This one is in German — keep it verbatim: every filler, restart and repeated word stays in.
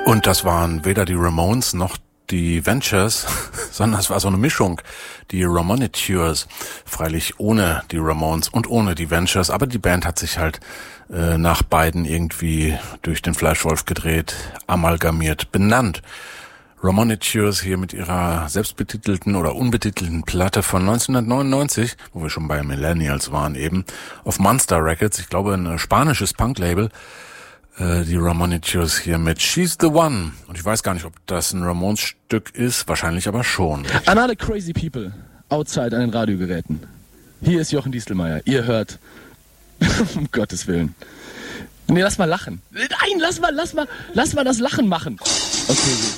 Und das waren weder die Ramones noch die Ventures, sondern es war so eine Mischung, die Ramonitures, freilich ohne die Ramones und ohne die Ventures, aber die Band hat sich halt äh, nach beiden irgendwie durch den Fleischwolf gedreht, amalgamiert, benannt. Ramonitures hier mit ihrer selbstbetitelten oder unbetitelten Platte von neunzehnhundertneunundneunzig, wo wir schon bei Millennials waren eben, auf Monster Records, ich glaube ein spanisches Punklabel. Die Ramonitures hier mit She's the One. Und ich weiß gar nicht, ob das ein Ramones-Stück ist, wahrscheinlich aber schon. An alle crazy people outside an den Radiogeräten. Hier ist Jochen Diestelmeier. Ihr hört, um Gottes Willen. Nee, lass mal lachen. Nein, lass mal, lass mal, lass mal das Lachen machen. Okay,